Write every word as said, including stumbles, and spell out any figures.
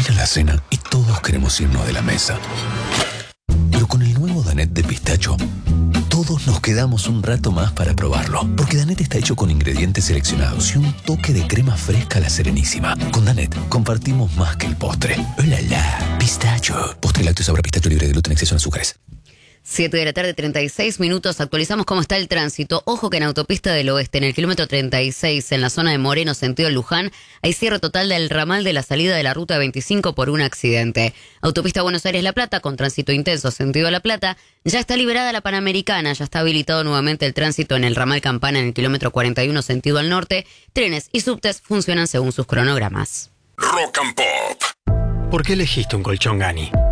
Termina la cena y todos queremos irnos de la mesa. Pero con el nuevo Danette de pistacho, todos nos quedamos un rato más para probarlo. Porque Danette está hecho con ingredientes seleccionados y un toque de crema fresca a la Serenísima. Con Danette compartimos más que el postre. ¡Oh, la, la! Pistacho. Postre lácteo sabor a pistacho libre de gluten, exceso en azúcares. siete de la tarde, treinta y seis minutos. Actualizamos cómo está el tránsito. Ojo que en Autopista del Oeste, en el kilómetro treinta y seis, en la zona de Moreno, sentido Luján, hay cierre total del ramal de la salida de la ruta veinticinco por un accidente. Autopista Buenos Aires-La Plata, con tránsito intenso, sentido La Plata. Ya está liberada la Panamericana, ya está habilitado nuevamente el tránsito en el ramal Campana, en el kilómetro cuarenta y uno, sentido al norte. Trenes y subtes funcionan según sus cronogramas. Rock and Pop. ¿Por qué elegiste un colchón Gani?